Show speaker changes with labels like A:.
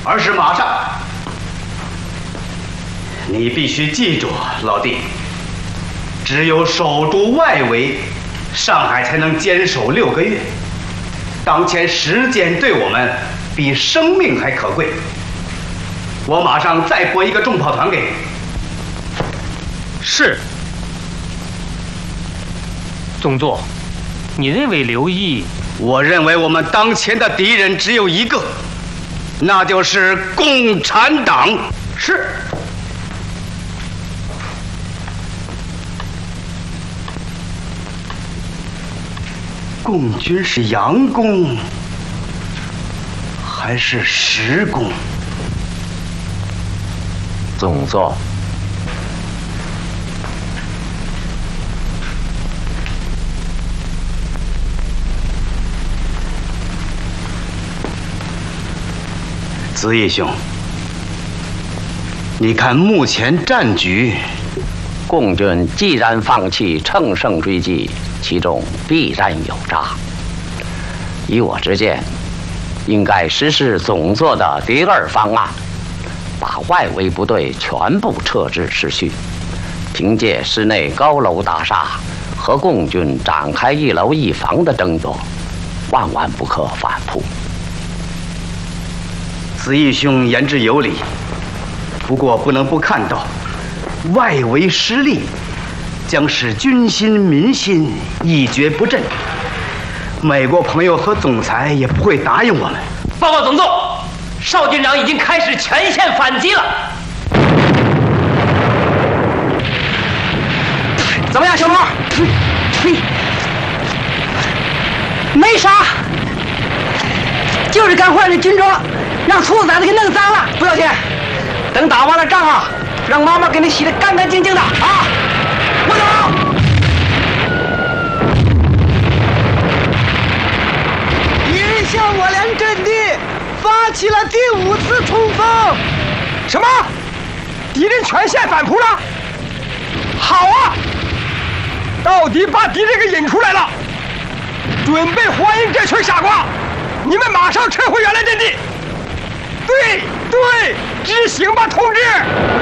A: 而是马上。你必须记住，老弟，只有守住外围，上海才能坚守6个月。当前时间对我们比生命还可贵。我马上再拨一个重炮团给你。
B: 是。总座，你认为刘毅？
A: 我认为我们当前的敌人只有一个，那就是共产党。
B: 是。
A: 共军是佯攻还是实攻？
C: 总座，
A: 子义兄，你看目前战局，
C: 共军既然放弃乘胜追击，其中必然有诈。以我之见，应该实施总座的第2方案，把外围部队全部撤至市区，凭借市内高楼大厦和共军展开一楼一防的争夺，万万不可反扑。
A: 子义兄言之有理，不过不能不看到，外围失利将使军心民心一蹶不振。美国朋友和总裁也不会答应我们。
B: 报告总座，邵军长已经开始全线反击了。怎么样，小毛？
D: 没啥，就是干坏了军装，让兔崽子给弄脏了，不要紧。等打完了仗啊，让妈妈给你洗得干干净净的啊！我走。敌人向我连阵地发起了第5次冲锋。
E: 什么？敌人全线反扑了？好啊！到底把敌人给引出来了，准备欢迎这群傻瓜！你们马上撤回原来阵地。对，执行吧，同志！